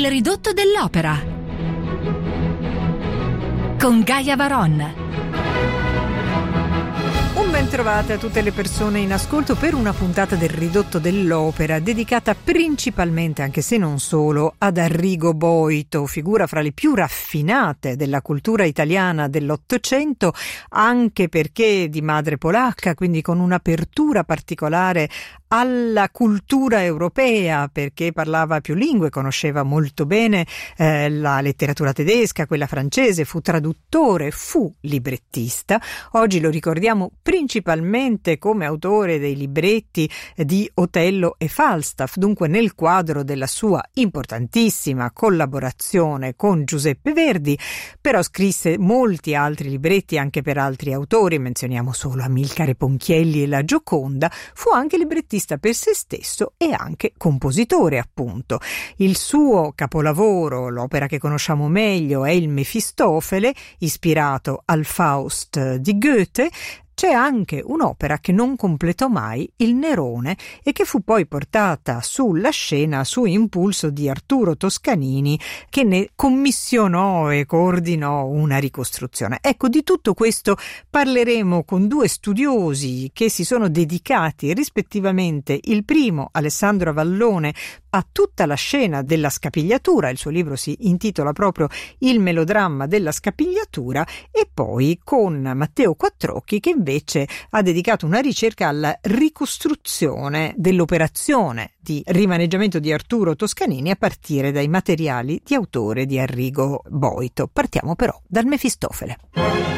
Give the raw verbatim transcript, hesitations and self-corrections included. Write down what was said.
Il ridotto dell'opera con Gaia Varon. Un ben trovate a tutte le persone in ascolto per una puntata del Ridotto dell'Opera dedicata principalmente, anche se non solo, ad Arrigo Boito, figura fra le più raffinate della cultura italiana dell'Ottocento, anche perché di madre polacca, quindi con un'apertura particolare alla cultura europea, perché parlava più lingue, conosceva molto bene eh, la letteratura tedesca, quella francese, fu traduttore, fu librettista. Oggi lo ricordiamo principalmente come autore dei libretti di Otello e Falstaff, dunque nel quadro della sua importantissima collaborazione con Giuseppe Verdi, però scrisse molti altri libretti anche per altri autori, menzioniamo solo Amilcare Ponchielli e la Gioconda. Fu anche librettista per se stesso e anche compositore, appunto. Il suo capolavoro, l'opera che conosciamo meglio, è il Mefistofele, ispirato al Faust di Goethe. C'è anche un'opera che non completò mai, il Nerone, e che fu poi portata sulla scena su impulso di Arturo Toscanini, che ne commissionò e coordinò una ricostruzione. Ecco, di tutto questo parleremo con due studiosi che si sono dedicati rispettivamente, il primo, Alessandro Avallone, a tutta la scena della scapigliatura, il suo libro si intitola proprio Il melodramma della scapigliatura, e poi con Matteo Quattrocchi, che invece ha dedicato una ricerca alla ricostruzione dell'operazione di rimaneggiamento di Arturo Toscanini a partire dai materiali di autore di Arrigo Boito. Partiamo però dal Mefistofele.